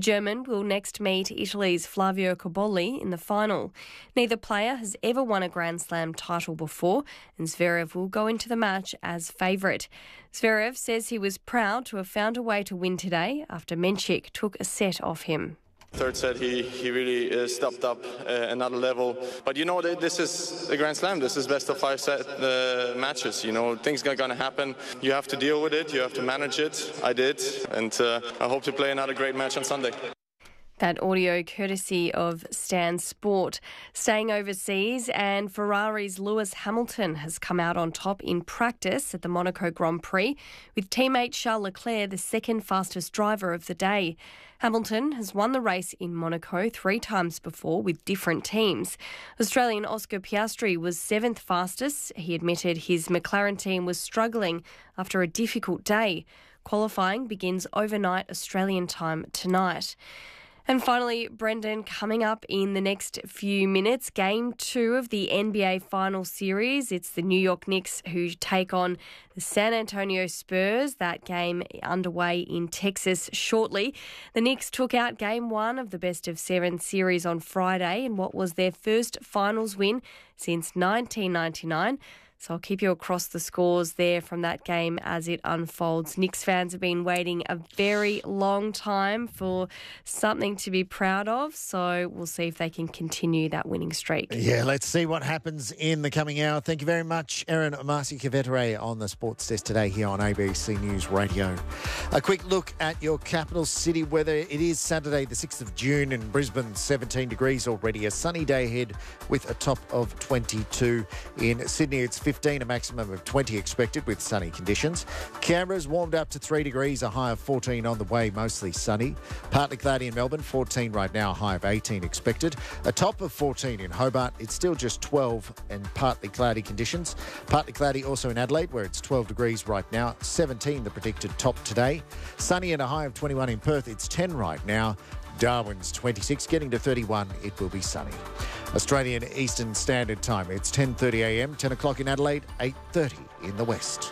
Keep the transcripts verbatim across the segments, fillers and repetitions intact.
German will next meet Italy's Flavio Cobolli in the final. Neither player has ever won a Grand Slam title before, and Zverev will go into the match as favourite. Zverev says he was proud to have found a way to win today after Menchik took a set off him. Third set, he, he really uh, stepped up uh, another level. But you know, this is a Grand Slam. This is best of five set uh, matches. You know, things are going to happen. You have to deal with it. You have to manage it. I did. And uh, I hope to play another great match on Sunday. That audio courtesy of Stan Sport. Staying overseas, and Ferrari's Lewis Hamilton has come out on top in practice at the Monaco Grand Prix, with teammate Charles Leclerc the second fastest driver of the day. Hamilton has won the race in Monaco three times before with different teams. Australian Oscar Piastri was seventh fastest. He admitted his McLaren team was struggling after a difficult day. Qualifying begins overnight Australian time tonight. And finally, Brendan, coming up in the next few minutes, game two of the N B A Final Series. It's the New York Knicks who take on the San Antonio Spurs. That game underway in Texas shortly. The Knicks took out game one of the best of seven series on Friday in what was their first finals win since nineteen ninety-nine. So I'll keep you across the scores there from that game as it unfolds. Knicks fans have been waiting a very long time for something to be proud of, so we'll see if they can continue that winning streak. Yeah, let's see what happens in the coming hour. Thank you very much, Erin Marcy-Cavetere on the Sports Desk today here on A B C News Radio. A quick look at your capital city weather. It is Saturday the sixth of June in Brisbane, seventeen degrees already. A sunny day ahead with a top of twenty-two. In Sydney, it's fifteen, a maximum of twenty expected with sunny conditions. Canberra's warmed up to three degrees, a high of fourteen on the way, mostly sunny. Partly cloudy in Melbourne, fourteen right now, a high of eighteen expected. A top of fourteen in Hobart, it's still just twelve and partly cloudy conditions. Partly cloudy also in Adelaide, where it's twelve degrees right now, seventeen the predicted top today. Sunny and a high of twenty-one in Perth, it's ten right now. Darwin's twenty-six, getting to thirty-one, it will be sunny. Australian Eastern Standard Time, it's ten thirty a m, ten o'clock in Adelaide, eight thirty in the West.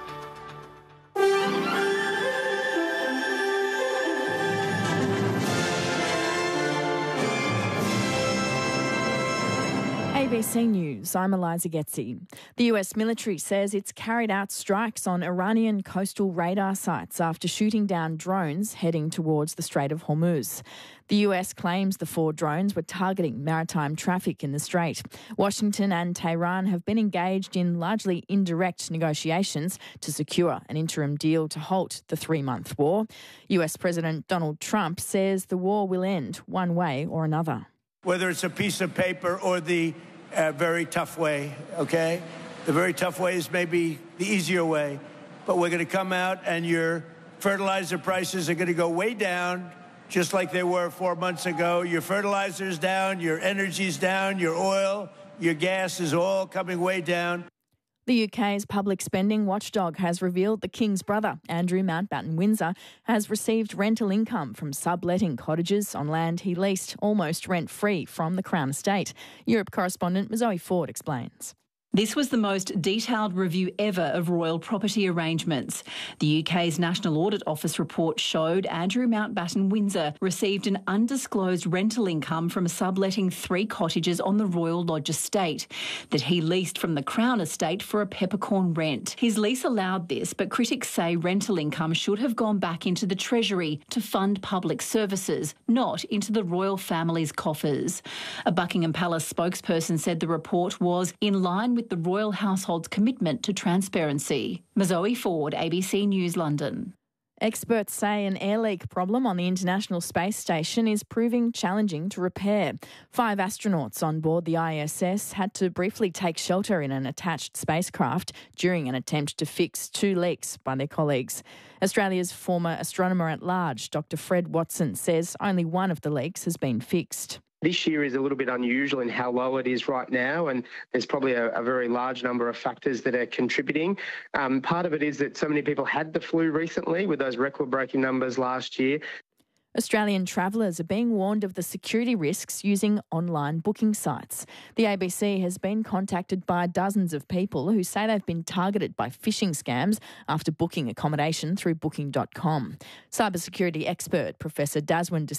A B C News, I'm Eliza Getzi. The U S military says it's carried out strikes on Iranian coastal radar sites after shooting down drones heading towards the Strait of Hormuz. The U S claims the four drones were targeting maritime traffic in the Strait. Washington and Tehran have been engaged in largely indirect negotiations to secure an interim deal to halt the three-month war. U S President Donald Trump says the war will end one way or another. Whether it's a piece of paper or the uh, very tough way, okay? The very tough way is maybe the easier way, but we're going to come out and your fertilizer prices are going to go way down, just like they were four months ago. Your fertilizer's down, your energy's down, your oil, your gas is all coming way down. The U K's public spending watchdog has revealed the King's brother, Andrew Mountbatten Windsor, has received rental income from subletting cottages on land he leased almost rent-free from the Crown Estate. Europe correspondent Zoe Ford explains. This was the most detailed review ever of royal property arrangements. The U K's National Audit Office report showed Andrew Mountbatten Windsor received an undisclosed rental income from subletting three cottages on the Royal Lodge estate that he leased from the Crown Estate for a peppercorn rent. His lease allowed this, but critics say rental income should have gone back into the Treasury to fund public services, not into the royal family's coffers. A Buckingham Palace spokesperson said the report was in line with with the royal household's commitment to transparency. Zoe Ford, A B C News, London. Experts say an air leak problem on the International Space Station is proving challenging to repair. Five astronauts on board the I S S had to briefly take shelter in an attached spacecraft during an attempt to fix two leaks by their colleagues. Australia's former astronomer-at-large, Doctor Fred Watson, says only one of the leaks has been fixed. This year is a little bit unusual in how low it is right now, and there's probably a, a very large number of factors that are contributing. Um, part of it is that so many people had the flu recently with those record-breaking numbers last year. Australian travellers are being warned of the security risks using online booking sites. The A B C has been contacted by dozens of people who say they've been targeted by phishing scams after booking accommodation through booking dot com. Cybersecurity expert Professor Daswin